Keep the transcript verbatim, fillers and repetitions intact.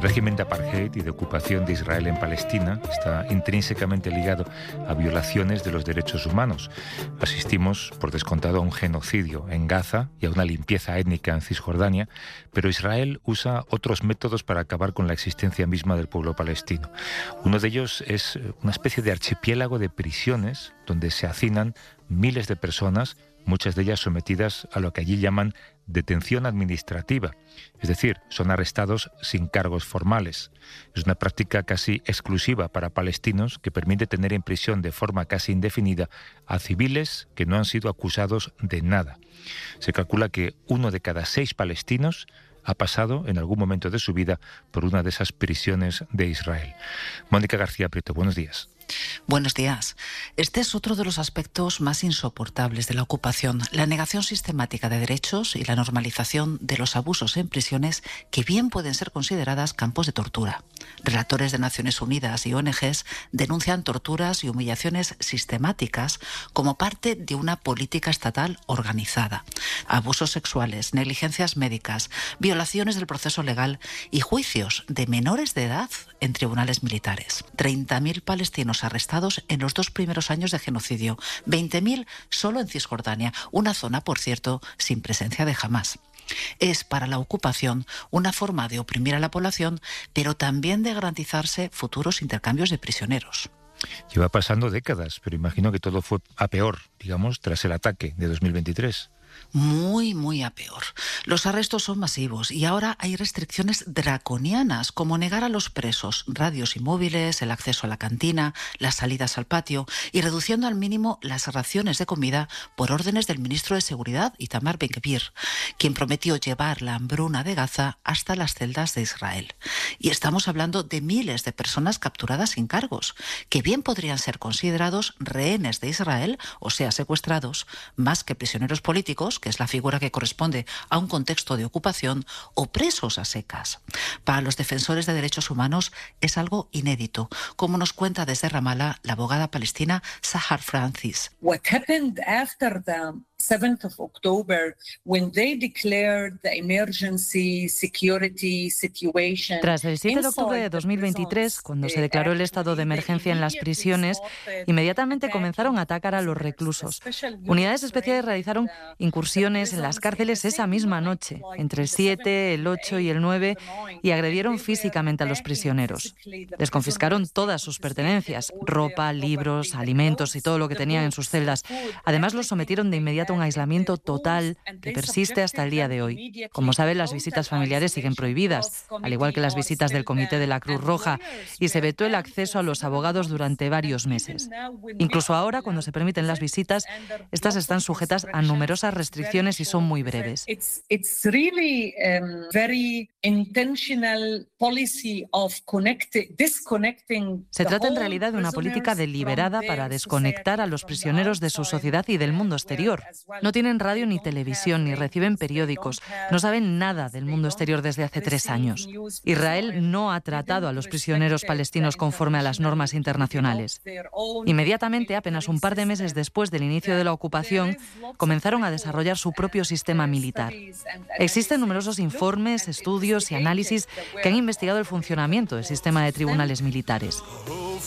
régimen de apartheid y de ocupación de Israel en Palestina está intrínsecamente ligado a violaciones de los derechos humanos. Asistimos, por descontado, a un genocidio en Gaza y a una limpieza étnica en Cisjordania, pero Israel usa otros métodos para acabar con la existencia misma del pueblo palestino. Uno de ellos es una especie de archipiélago de prisiones donde se hacinan miles de personas, muchas de ellas sometidas a lo que allí llaman detención administrativa, es decir, son arrestados sin cargos formales. Es una práctica casi exclusiva para palestinos que permite tener en prisión de forma casi indefinida a civiles que no han sido acusados de nada. Se calcula que uno de cada seis palestinos ha pasado en algún momento de su vida por una de esas prisiones de Israel. Mónica García Prieto, buenos días. Buenos días. Este es otro de los aspectos más insoportables de la ocupación, la negación sistemática de derechos y la normalización de los abusos en prisiones que bien pueden ser consideradas campos de tortura. Relatores de Naciones Unidas y O N Ges denuncian torturas y humillaciones sistemáticas como parte de una política estatal organizada. Abusos sexuales, negligencias médicas, violaciones del proceso legal y juicios de menores de edad en tribunales militares. treinta mil palestinos arrestados en los dos primeros años de genocidio, veinte mil solo en Cisjordania, una zona, por cierto, sin presencia de Hamás. Es para la ocupación una forma de oprimir a la población, pero también de garantizarse futuros intercambios de prisioneros. Lleva pasando décadas, pero imagino que todo fue a peor, digamos, tras el ataque de dos mil veintitrés. Muy, muy a peor. Los arrestos son masivos y ahora hay restricciones draconianas, como negar a los presos radios y móviles, el acceso a la cantina, las salidas al patio y reduciendo al mínimo las raciones de comida por órdenes del ministro de Seguridad, Itamar Ben-Gvir, quien prometió llevar la hambruna de Gaza hasta las celdas de Israel. Y estamos hablando de miles de personas capturadas sin cargos, que bien podrían ser considerados rehenes de Israel, o sea, secuestrados, más que prisioneros políticos, que es la figura que corresponde a un contexto de ocupación, o presos a secas. Para los defensores de derechos humanos es algo inédito, como nos cuenta desde Ramallah la abogada palestina Sahar Francis. What happened after the seventh of October, when they declared the emergency security situation. Tras el siete de octubre de dos mil veintitrés, cuando se declaró el estado de emergencia en las prisiones, inmediatamente comenzaron a atacar a los reclusos. Unidades especiales realizaron incursiones en las cárceles esa misma noche, entre el siete, el ocho y el nueve, y agredieron físicamente a los prisioneros. Les confiscaron todas sus pertenencias, ropa, libros, alimentos y todo lo que tenían en sus celdas. Además, los sometieron de inmediato a un aislamiento total que persiste hasta el día de hoy. Como saben, las visitas familiares siguen prohibidas, al igual que las visitas del Comité de la Cruz Roja, y se vetó el acceso a los abogados durante varios meses. Incluso ahora, cuando se permiten las visitas, estas están sujetas a numerosas restricciones y son muy breves. Se trata en realidad de una política deliberada para desconectar a los prisioneros de su sociedad y del mundo exterior. No tienen radio ni televisión, ni reciben periódicos. No saben nada del mundo exterior desde hace tres años. Israel no ha tratado a los prisioneros palestinos conforme a las normas internacionales. Inmediatamente, apenas un par de meses después del inicio de la ocupación, comenzaron a desarrollar su propio sistema militar. Existen numerosos informes, estudios y análisis que han investigado el funcionamiento del sistema de tribunales militares.